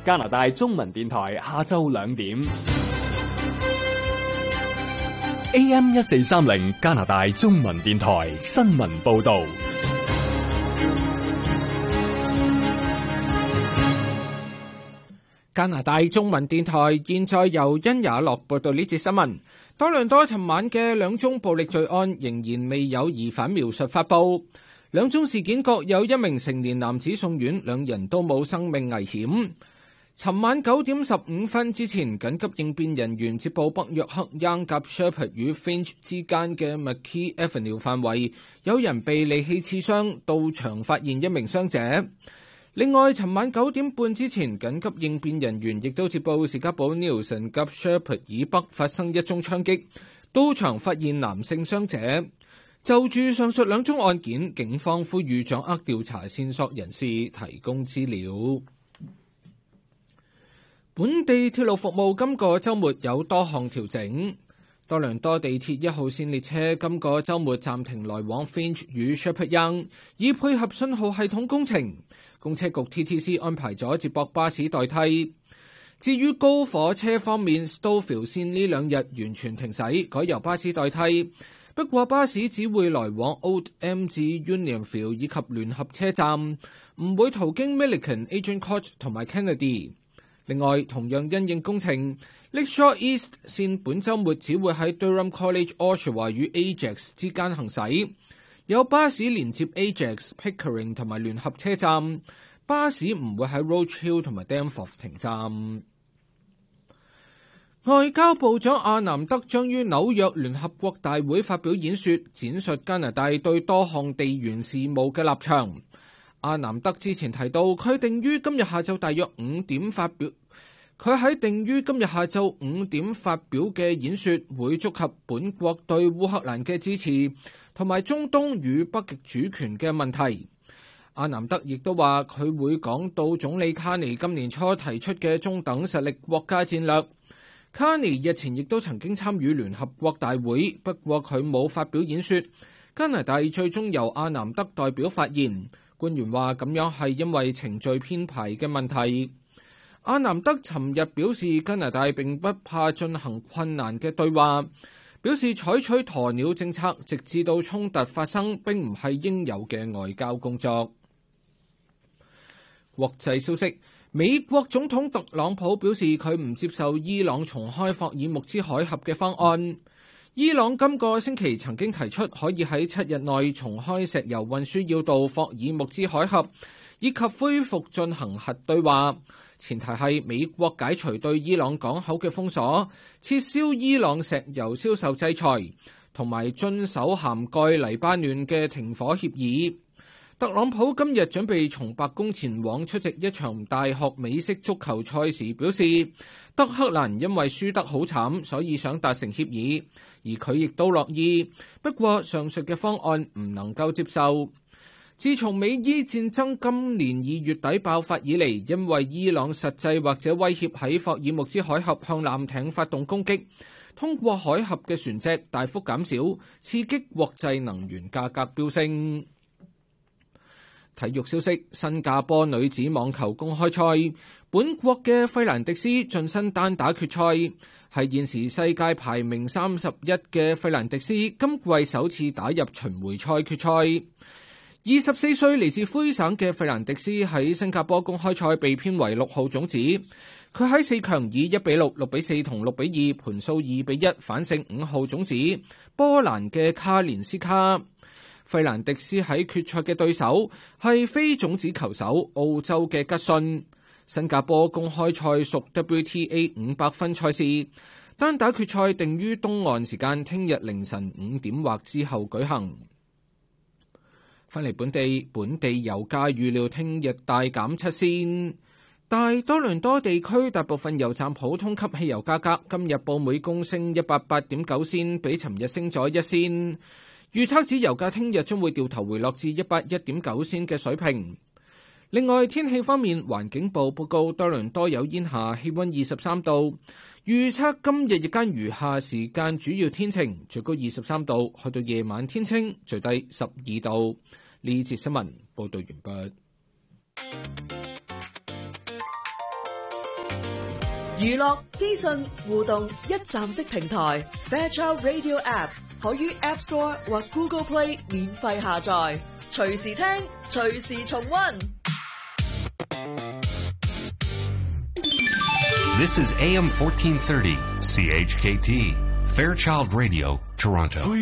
加拿大中文電台下晝2點。AM 1430加拿大中文電台新聞報道。 加拿大中文電台現在由殷雅樂報道呢節新聞。多倫多尋晚嘅2宗暴力罪案仍然未有疑犯描述發布。2宗事件各有1名成年男子送院，2人都冇生命危險。尋晚9點15分之前，緊急應變人員接報北約克 Yonge 及 Sheppard 與 Finch 之間嘅 McKee Avenue 範圍有人被利器刺傷，到場發現1名傷者。另外，尋晚9點半之前，緊急應變人員亦都接報士嘉堡 Nielsen 及 Sheppard 以北發生1宗槍擊，到場發現男性傷者。就住上述2宗案件，警方呼籲掌握調查線索人士提供資料。本地鐵路服務今個週末有多項調整。多倫多地鐵1號線列車今個週末暫停來往 Finch 與 Sheppard Yonge，以配合信號系統工程。公車局 TTC 安排咗接駁巴士代替。至於高火車方面 ，Stouffville 線呢2日完全停駛，改由巴士代替。不過巴士只會來往 Old M 至 Unionville 以及聯合車站，唔會途經 Milliken、Agincourt 同埋 Kennedy。另外，同樣因應工程 ，Lakeshore East 線本週末只會喺 Durham College、Oshawa 與 Ajax 之間行駛。有巴士連接 Ajax、Pickering 同埋聯合車站，巴士唔會喺 Roach Hill 同埋 Danforth 停站。外交部長阿南德將於紐約聯合國大會發表演說，闡述加拿大對多項地緣事務嘅立場。阿南德之前提到，佢定於今日下晝大約5點發表。佢喺定於今日下晝5點發表嘅演說，會觸及本國對烏克蘭嘅支持，同埋中東與北極主權嘅問題。阿南德亦都話，佢會講到總理卡尼今年初提出嘅中等實力國家戰略。卡尼日前亦都曾經參與聯合國大會，不過佢冇發表演說。加拿大最終由阿南德代表發言。官員話咁樣係因為程序編排嘅問題。阿南德尋日表示，加拿大並不怕進行困難嘅對話，表示採取鴕鳥政策直至到衝突發生並唔係應有嘅外交工作。國際消息，美國總統特朗普表示佢唔接受伊朗重開霍爾木茲海峽嘅方案。伊朗今個星期曾經提出可以喺7日內重開石油運輸要道霍爾木茲海峽，以及恢復進行核對話，前提係美國解除對伊朗港口嘅封鎖，撤銷伊朗石油銷售制裁，同埋遵守涵蓋黎巴嫩嘅停火協議。特朗普今日準備從白宮前往出席一場大學美式足球賽時，表示德黑蘭因為輸得好慘，所以想達成協議，而佢亦都樂意。不過上述嘅方案唔能夠接受。自從美伊戰爭今年2月底爆發以嚟，因為伊朗實際或者威脅喺霍爾木茲海峽向艦艇發動攻擊，通過海峽嘅船隻大幅減少，刺激國際能源價格飆升。體育消息，新加坡女子網球公開賽，本國嘅費蘭迪斯晉身單打決賽，係現時世界排名31嘅費蘭迪斯今季首次打入巡迴賽決賽。24歲嚟自魁省嘅費蘭迪斯喺新加坡公開賽被編為6號種子，佢喺4強以1-6、6-4同6-2盤數2-1反勝5號種子波蘭嘅卡連斯卡。費蘭迪斯喺決賽嘅對手係非種子球手澳洲嘅吉遜。新加坡公開賽屬 WTA 500分賽事，單打決賽定於東岸時間聽日凌晨5點或之後舉行。翻嚟本地油價預料聽日大減7仙。大多倫多地區大部分油站普通級汽油價格今日報每公升188.9仙，比尋日升咗1仙。預測指油價聽日將會掉頭回落至181.9仙嘅水平。另外天氣方面，環境部報告多倫多有煙霞，氣溫23度。預測今日日間餘下時間主要天晴，最高23度，去到夜晚天清，最低12度。呢節新聞報道完畢。 娛樂、資訊、互動一站式平台 Fairchild Radio App 可於 App Store 或 Google Play 免費下載，隨時聽，隨時重溫。 This is AM 1430 CHKT Fairchild Radio, Toronto.